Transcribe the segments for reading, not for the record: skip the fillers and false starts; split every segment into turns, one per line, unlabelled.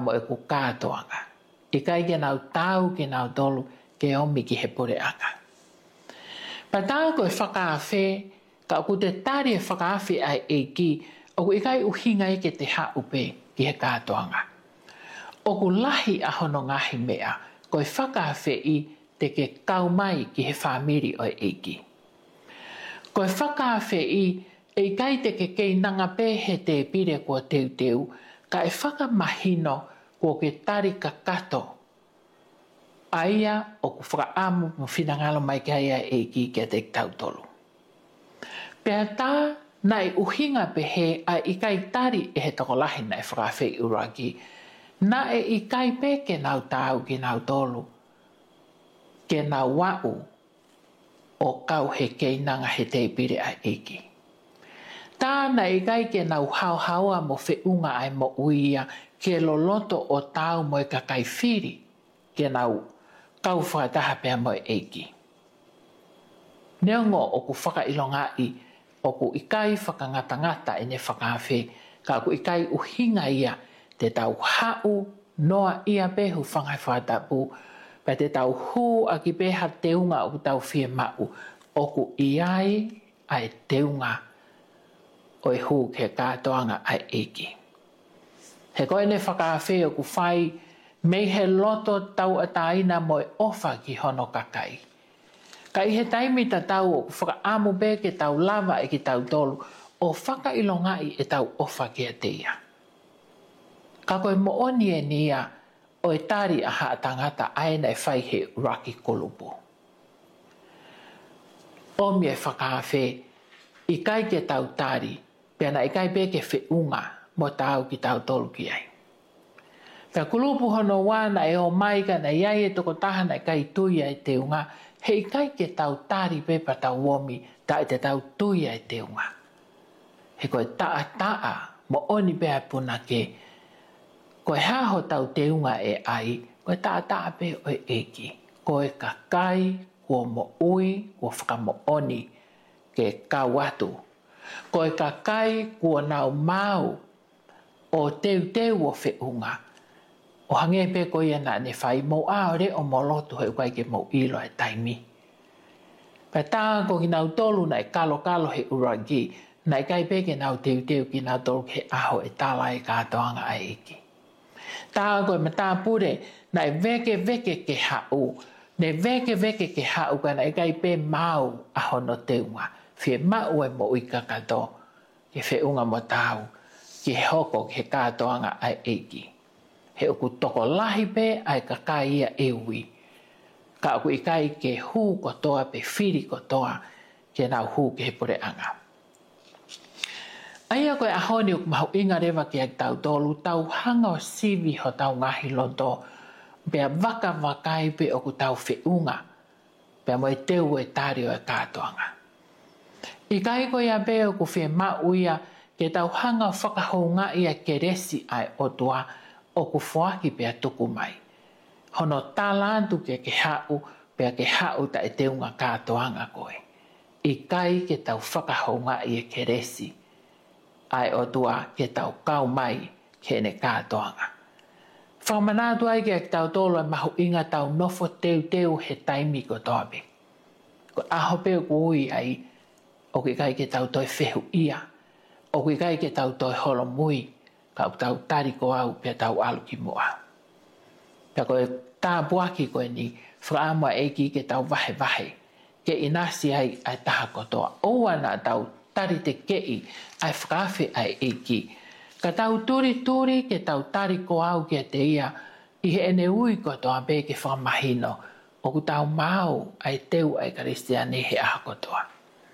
mo e ku kātoanga. I kai ke nau tau ke nau tolu ke omi ki he pure anga. Pa tā koe whakawhe, ka ku te tari e whakawhe ai e ki, o ku i kai uhinga i ke te haupe ki he kātoanga. O ku lahi a hono ngahi mea, koe whakawhe i te ke kaumai ki he whamiri o e ki. Koe whakawhe i e kai te ke kei nanga pē he te pire kua teu, ka e whakamahino kua ke tari ka kato. Aia o ku whakaamu mo whinangalo mai ke aia e ki ke te tautolu. Pea tā na i uhinga pe he a i kai tari e he tokolahi na e whakawhe i uraki. Na e i kai pe ke nau tāu ki nau tolu. Ke nau wau o kau he kei nanga he te pire a e ki. Tāna i kai ke nau hauhaua mo whiunga ai mo uia ke loloto o tāu mo i ka kai whiri ke nau kau whakataha pēr mo i eiki. Neongo o ku whakailonga i o ku i kai whakangata e ne whakawhe ka ku i kai uhinga ia te tau hau noa ia pehu whangai whakatapu pa te tau hu a ki peha teunga o ku tau whie mau o ku iai ai teunga o e hu ke kātoanga ai eiki. He koe ne whakawhe o ku whai mei he loto tau ataina mo e ofa ki hono kakai. Ka i he taimi ta tau o ku whakaamu pe ke tau lava e ki tau tolu o whakailongai e tau ofa ki a teia. Ka koe mooni e nia o e tari a haa tangata aina e whai he raki kolupu. O mi e whakawhe i kai ke tau tari pēna i kai pe ke whiunga mo tau ki tau tolu ki ai. Pea kulupu hono wana e o maika na iai e toko tahana i kai tuia e te unga, he i kai ke tau tari pe pa tau womi ta e te tau tuia e te unga. He koe taa mo oni pea puna ke, koe haho tau te unga e ai, koe taa pe o e eki, koe ka kai, kua mo ui, kua whaka mo oni ke kawatu. Koe ka kai kua nau mau o teu o whiunga. O hange pe koe ana ne whai mo aore o molotu hei kai ke mo ilo e taimi. Pa tā ko ki nau tolu na e kalo he uragi, na i kai pe ke nau teu ki nau tolu ke aho e tala e kātoanga a eki. Tā koe ma tā pure na e veke ke hau, ne veke ke hau ka na i kai pe mau a hono teunga. Whie mau e mo uika kato, ke whiunga mo tau, ki he hoko ke kātoanga ai eiki. He uku toko lahi pe ai ka kai ia ewi. Ka uku i kai ke hu kotoa pe whiri kotoa ke nau hu ke he pure anga. Aia koe ahoni uku mahu inga rewa ki ai tau tolu, tau hanga o sivi ho tau ngahi loto, pea wakai pe uku tau whiunga, pea mo e teu e tari o e kātoanga. I kai koe a peo ku whi mau ia ke tau hanga o whakahounga ia ke resi ai o tua o ku whoaki pia tuku mai. Hono tālantu ke hau pia ke hau ta e teunga kātoanga koe. I kai ke tau whakahounga ia ke resi ai o tua ke tau kau mai ke ne kātoanga. Whamanatu ai ke tau tolo e mahu inga tau nofo teu he taimi ko toabe. Ko aho peo ku ui ai o ki kai ke tau toi whehu ia, o ki kai ke tau toi holo mui, ka tau tari ko au pia tau alu ki mua. Pia koe tā buaki koe ni, whakaamua eiki ke tau wahe, ke inasi ai taha kotoa. Oua na tau tari te kei ai whakawhi ai eiki. Ka tau turi ke tau tari ko au ke te ia, i he ene ui kotoa pe ke whakamahino, o ku tau mau ai teu ai karistiane he aha kotoa.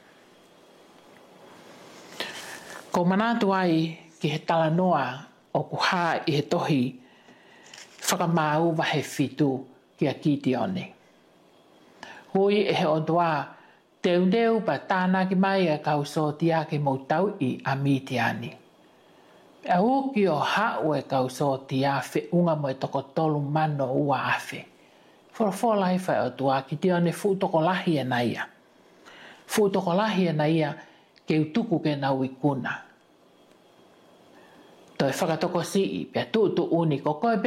Ko manatu ai ki he tala noa o ku hā i he tohi whakamau wahe whitu ki a kiti one. Hui e he o doa teu pa tāna ki mai a kau so tia ke mo tau i a mitiani. A uki o hau e kau so tia whiunga mo e toko tolu mano ua awhi. Whora lai whai o doa ki te one fu toko lahi e na ia. Fu toko lahi e na ia ke utuku ke nau i kuna. toi whakatoko si i pia tu uni ko koe